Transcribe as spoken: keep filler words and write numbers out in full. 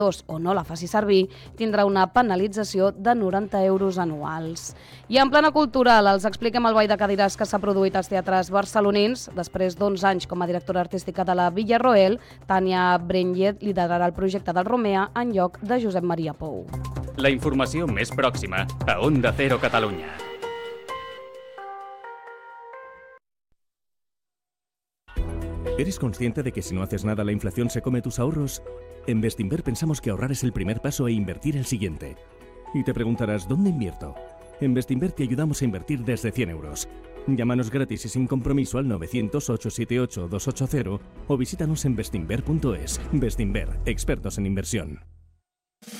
o no la faci servir, tindrà una penalització de noranta euros anuals. I en plana cultural, els expliquem el ball de cadires que s'ha produït als teatres barcelonins. Després d'onze anys com a directora artística de la Villarroel, Tània Brenyet liderarà el projecte del Romea en lloc de Josep Maria Pou. La informació més pròxima a Onda Cero Catalunya. ¿Eres consciente de que si no haces nada la inflación se come tus ahorros? En Bestinver pensamos que ahorrar es el primer paso e invertir el siguiente. Y te preguntarás, ¿dónde invierto? En Bestinver te ayudamos a invertir desde cien euros. Llámanos gratis y sin compromiso al novecientos, ochocientos setenta y ocho, doscientos ochenta o visítanos en bestinver punto es. Bestinver, expertos en inversión.